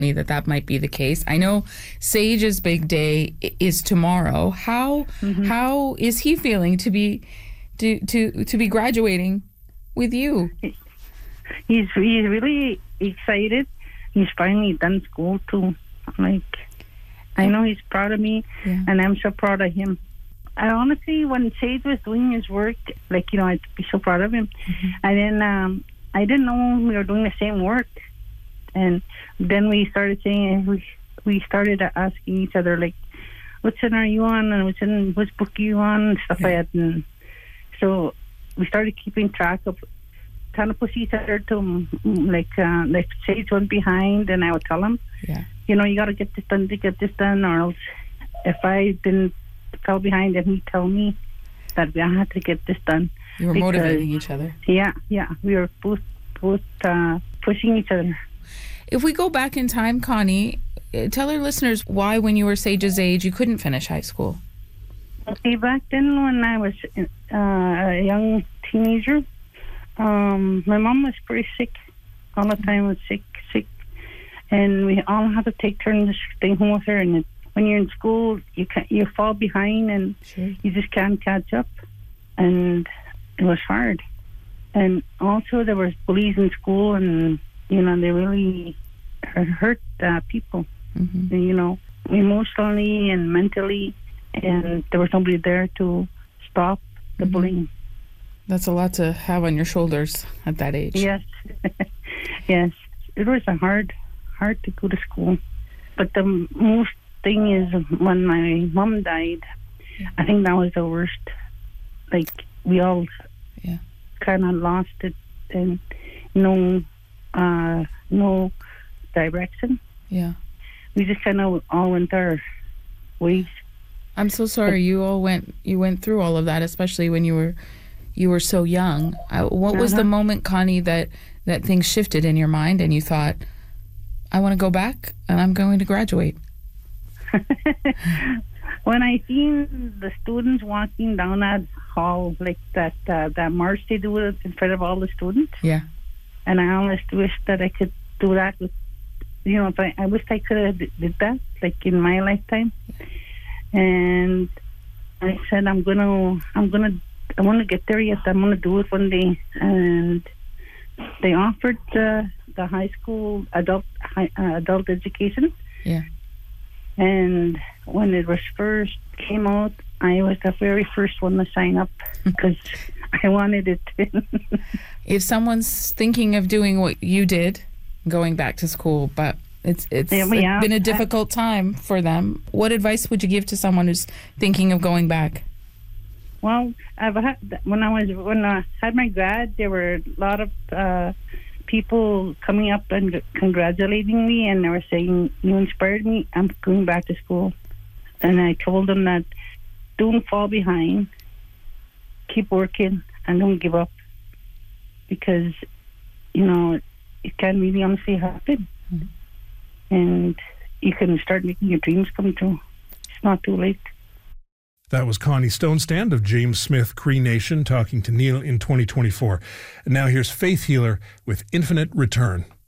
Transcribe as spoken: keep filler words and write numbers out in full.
me that that might be the case. I know Sage's big day i- is tomorrow. How Mhm. how is he feeling to be to to to be graduating with you? He's he's really excited. He's finally done school too. Like, I know he's proud of me, Yeah. and I'm so proud of him. I honestly, when Sage was doing his work, like, you know, I'd be so proud of him. And then um, I didn't know we were doing the same work. And then we started saying, we we started asking each other, like, what center are you on, and what's in, which book are you on, and stuff like that. And so we started keeping track of, trying to push each other to, mm, like, uh, like Sage went behind, and I would tell him, Yeah. you know, you got to get this done to get this done, or else if I didn't fell behind, then he'd tell me that I had to get this done. You were Because- motivating each other. Yeah, yeah, we were both both uh, pushing each other. If we go back in time, Connie, uh, tell our listeners why, when you were Sage's age, you couldn't finish high school. Okay, back then when I was uh, a young teenager, um, my mom was pretty sick. All the time was sick, sick, and we all had to take turns staying home with her. And it, when you're in school, you can you fall behind, and Sure. you just can't catch up, and it was hard. And also there was bullies in school, and you know they really hurt uh, people, Mm-hmm. you know, emotionally and mentally, and there was nobody there to stop the Mhm. bullying. That's a lot to have on your shoulders at that age. Yes, yes, it was a hard, hard to go to school. But the most thing is when my mom died, I think that was the worst. Like, we all Yeah. kind of lost it, and no, uh, no direction. Yeah. We just kind of all went our ways. I'm so sorry you all went you went through all of that, especially when you were you were so young. Uh, what was the Uh-huh. moment, Connie, that that things shifted in your mind and you thought, I want to go back and I'm going to graduate? When I seen the students walking down that hall, like that uh, that march they do it in front of all the students, Yeah. and I almost wish that I could do that with, you know, if I, I wish I could have did that, like, in my lifetime. And I said, I'm gonna, I'm gonna, I want to get there yet. I'm gonna do it one day. And they offered the the high school adult high, uh, adult education. Yeah. And when it was first came out, I was the very first one to sign up because I wanted it. If someone's thinking of doing what you did, going back to school, but it's it's, Yeah, yeah. it's been a difficult time for them, what advice would you give to someone who's thinking of going back? Well, I've had, when I was when I had my grad, there were a lot of uh, people coming up and congratulating me, and they were saying, "You inspired me. I'm going back to school." And I told them that don't fall behind, keep working, and don't give up, because you know it can really honestly happen, Mhm. and you can start making your dreams come true. It's not too late. That was Connie Stonestand of James Smith Cree Nation talking to Neil in twenty twenty-four. And now here's Faith Healer with Infinite Return.